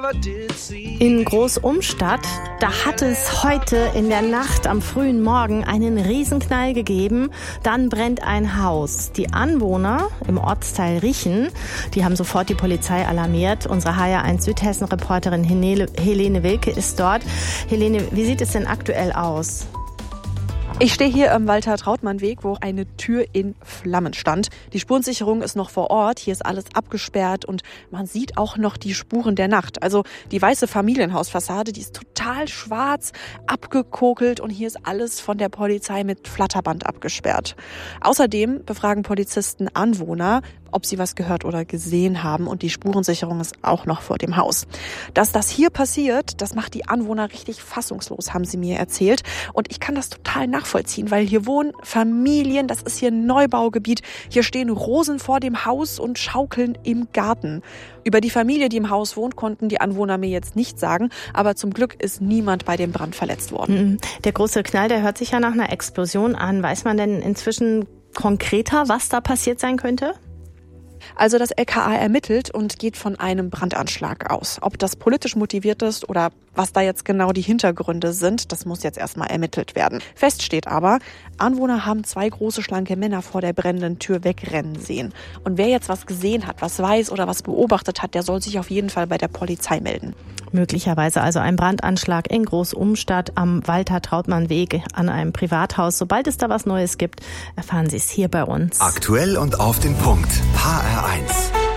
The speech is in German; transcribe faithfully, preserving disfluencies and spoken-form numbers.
In Großumstadt, da hat es heute in der Nacht am frühen Morgen einen Riesenknall gegeben. Dann brennt ein Haus. Die Anwohner im Ortsteil Riechen, die haben sofort die Polizei alarmiert. Unsere H R eins Südhessen-Reporterin Helene Wilke ist dort. Helene, wie sieht es denn aktuell aus? Ich stehe hier am Walter-Trautmann-Weg, wo eine Tür in Flammen stand. Die Spurensicherung ist noch vor Ort. Hier ist alles abgesperrt und man sieht auch noch die Spuren der Nacht. Also die weiße Familienhausfassade, die ist total schwarz, abgekokelt und hier ist alles von der Polizei mit Flatterband abgesperrt. Außerdem befragen Polizisten Anwohner, ob sie was gehört oder gesehen haben, und die Spurensicherung ist auch noch vor dem Haus. Dass das hier passiert, das macht die Anwohner richtig fassungslos, haben sie mir erzählt. Und ich kann das total nachvollziehen, weil hier wohnen Familien, das ist hier ein Neubaugebiet. Hier stehen Rosen vor dem Haus und schaukeln im Garten. Über die Familie, die im Haus wohnt, konnten die Anwohner mir jetzt nichts sagen, aber zum Glück ist niemand bei dem Brand verletzt worden. Der große Knall, der hört sich ja nach einer Explosion an. Weiß man denn inzwischen konkreter, was da passiert sein könnte? Also das L K A ermittelt und geht von einem Brandanschlag aus. Ob das politisch motiviert ist oder was da jetzt genau die Hintergründe sind, das muss jetzt erstmal ermittelt werden. Fest steht aber, Anwohner haben zwei große, schlanke Männer vor der brennenden Tür wegrennen sehen. Und wer jetzt was gesehen hat, was weiß oder was beobachtet hat, der soll sich auf jeden Fall bei der Polizei melden. Möglicherweise also ein Brandanschlag in Großumstadt am Walter-Trautmann-Weg an einem Privathaus. Sobald es da was Neues gibt, erfahren Sie es hier bei uns. Aktuell und auf den Punkt. H R eins.